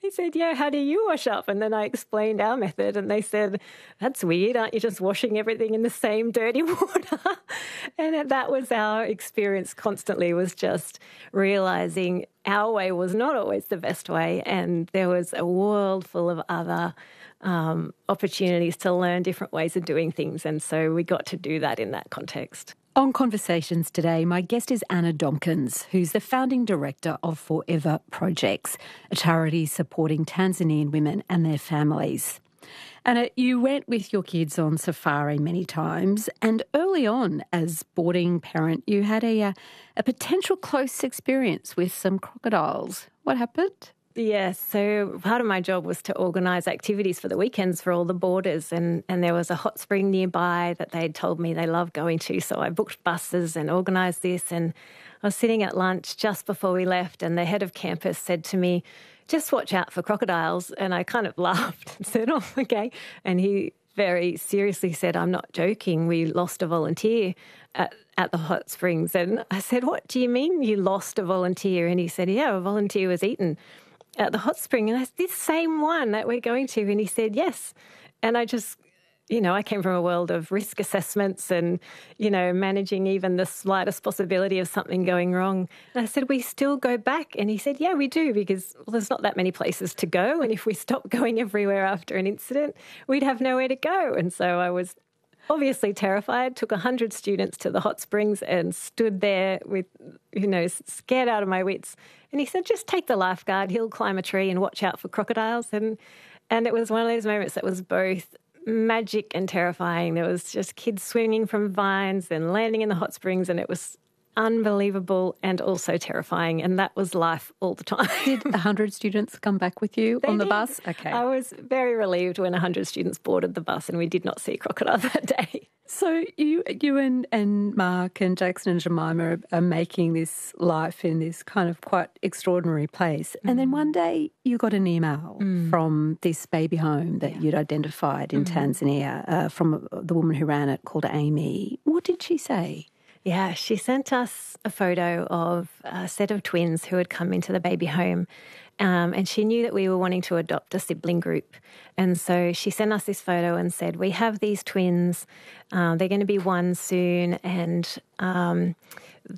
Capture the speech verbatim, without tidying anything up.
he said, yeah, how do you wash up? And then I explained our method and they said, that's weird. Aren't you just washing everything in the same dirty water? And that was our experience constantly, was just realising our way was not always the best way, and there was a world full of other um, opportunities to learn different ways of doing things. And so we got to do that in that context. On Conversations today, my guest is Anna Domkins, who's the founding director of Forever Projects, a charity supporting Tanzanian women and their families. Anna, you went with your kids on safari many times, and early on as boarding parent, you had a, a, a potential close experience with some crocodiles. What happened? Yes, so part of my job was to organise activities for the weekends for all the boarders, and, and there was a hot spring nearby that they'd told me they loved going to, so I booked buses and organised this, and I was sitting at lunch just before we left, and the head of campus said to me, just watch out for crocodiles, and I kind of laughed and said, oh, okay, and he very seriously said, I'm not joking, we lost a volunteer at, at the hot springs, and I said, what do you mean you lost a volunteer? And he said, yeah, a volunteer was eaten at the hot spring. And I said, this same one that we're going to? And he said, yes. And I just, you know, I came from a world of risk assessments and, you know, managing even the slightest possibility of something going wrong. And I said, we still go back? And he said, yeah, we do, because well, there's not that many places to go. And if we stopped going everywhere after an incident, we'd have nowhere to go. And so I was obviously terrified, took one hundred students to the hot springs and stood there with, you know, scared out of my wits. And he said, just take the lifeguard, he'll climb a tree and watch out for crocodiles. And and it was one of those moments that was both magic and terrifying. There was just kids swinging from vines and landing in the hot springs, and it was unbelievable and also terrifying, and that was life all the time. Did one hundred students come back with you They on the did. bus? Okay. I was very relieved when one hundred students boarded the bus and we did not see a crocodile that day. So you you and, and Mark and Jackson and Jemima are, are making this life in this kind of quite extraordinary place. Mm. And then one day you got an email mm. from this baby home that yeah. you'd identified in mm. Tanzania uh, from the woman who ran it, called Amy. What did she say? Yeah, she sent us a photo of a set of twins who had come into the baby home, um, and she knew that we were wanting to adopt a sibling group. And so she sent us this photo and said, we have these twins, uh, they're going to be one soon, and um,